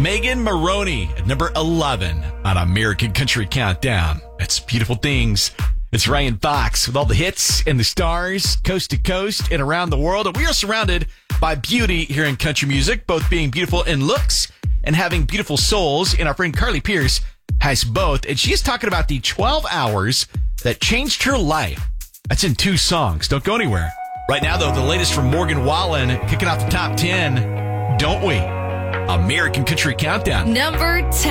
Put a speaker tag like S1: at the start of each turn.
S1: Megan Maroney at number 11 on American Country Countdown. That's Beautiful Things. It's Ryan Fox with all the hits and the stars, coast to coast and around the world. And we are surrounded by beauty here in country music, both being beautiful in looks and having beautiful souls. And our friend Carly Pierce has both. And she is talking about the 12 hours that changed her life. That's in 2 songs. Don't go anywhere. Right now, though, the latest from Morgan Wallen, kicking off the top 10, Don't We? American Country Countdown.
S2: Number 10.